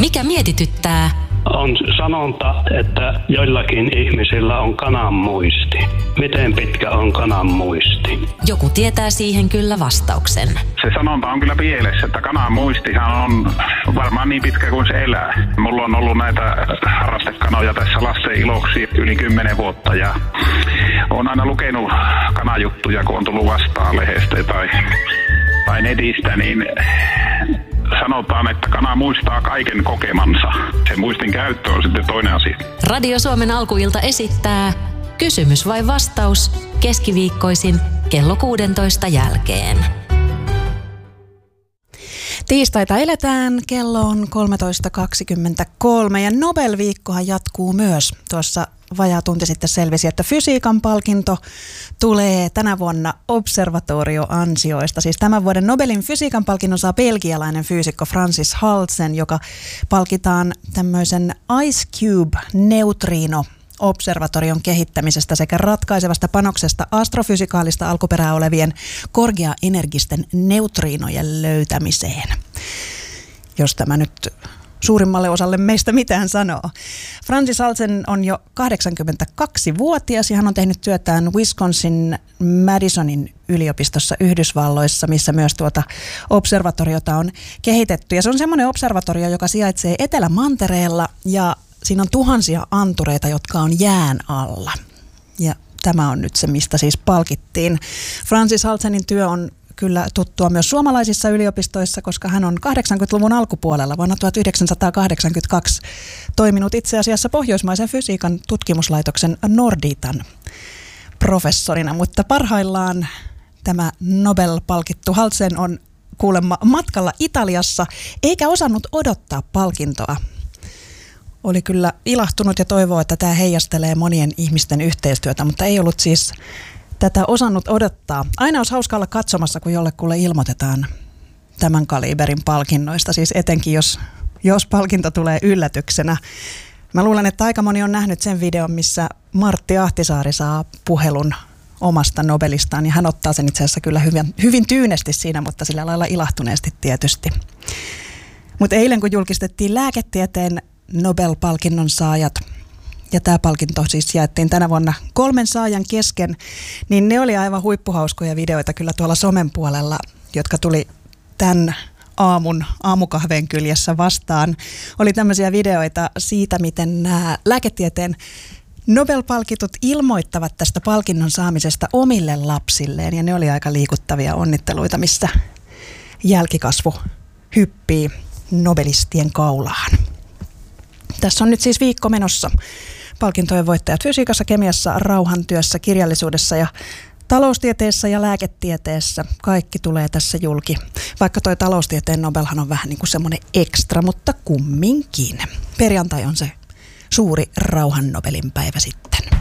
Mikä mietityttää? On sanonta, että joillakin ihmisillä on kanan muisti. Miten pitkä on kanan muisti? Joku tietää siihen kyllä vastauksen. Se sanonta on kyllä pielessä, että kanan muistihan on varmaan niin pitkä kuin se elää. Mulla on ollut näitä harrastekanoja tässä lasten iloksi yli 10 vuotta ja olen aina lukenut kanajuttuja, kun on tullut vastaan lehdestä tai netistä, niin sanotaan, että kana muistaa kaiken kokemansa. Sen muistin käyttö on sitten toinen asia. Radio Suomen alkuilta esittää Kysymys vai vastaus keskiviikkoisin kello 16 jälkeen. Tiistaita eletään, kello on 13.23 ja Nobel-viikkohan jatkuu myös. Tuossa vajaa tunti sitten selvisi, että fysiikan palkinto tulee tänä vuonna observatorioansioista. Siis tämän vuoden Nobelin fysiikan palkinnon saa belgialainen fyysikko Francis Halsen, joka palkitaan tämmöisen Ice Cube-neutrino observatorion kehittämisestä sekä ratkaisevasta panoksesta astrofysikaalista alkuperää olevien korkeaenergisten neutriinojen löytämiseen. Jos tämä nyt suurimmalle osalle meistä mitään sanoo. Francis Halsen on jo 82-vuotias ja hän on tehnyt työtään Wisconsin Madisonin yliopistossa Yhdysvalloissa, missä myös tuota observatoriota on kehitetty. Ja se on semmoinen observatorio, joka sijaitsee Etelämantereella ja siinä on tuhansia antureita, jotka on jään alla. Ja tämä on nyt se, mistä siis palkittiin. Francis Halsenin työ on kyllä tuttua myös suomalaisissa yliopistoissa, koska hän on 80-luvun alkupuolella vuonna 1982 toiminut itse asiassa Pohjoismaisen fysiikan tutkimuslaitoksen Norditan professorina. Mutta parhaillaan tämä Nobel-palkittu Halsen on kuulemma matkalla Italiassa, eikä osannut odottaa palkintoa. Oli kyllä ilahtunut ja toivoo, että tämä heijastelee monien ihmisten yhteistyötä, mutta ei ollut siis tätä osannut odottaa. Aina olisi hauska olla katsomassa, kun jollekulle ilmoitetaan tämän kaliberin palkinnoista, siis etenkin jos palkinto tulee yllätyksenä. Mä luulen, että aika moni on nähnyt sen videon, missä Martti Ahtisaari saa puhelun omasta Nobelistaan, ja hän ottaa sen itse asiassa kyllä hyvin tyynesti siinä, mutta sillä lailla ilahtuneesti tietysti. Mutta eilen, kun julkistettiin lääketieteen Nobel-palkinnon saajat, ja tämä palkinto siis jaettiin tänä vuonna 3 saajan kesken, niin ne oli aivan huippuhauskoja videoita kyllä tuolla somen puolella, jotka tuli tämän aamukahveen kyljessä vastaan. Oli tämmöisiä videoita siitä, miten nämä lääketieteen Nobel-palkitut ilmoittavat tästä palkinnon saamisesta omille lapsilleen, ja ne oli aika liikuttavia onnitteluita, missä jälkikasvu hyppii nobelistien kaulaan. Tässä on nyt siis viikko menossa. Palkintojen voittajat fysiikassa, kemiassa, rauhantyössä, kirjallisuudessa ja taloustieteessä ja lääketieteessä. Kaikki tulee tässä julki. Vaikka toi taloustieteen Nobelhan on vähän niin kuin semmoinen ekstra, mutta kumminkin. Perjantai on se suuri rauhan Nobelin päivä sitten.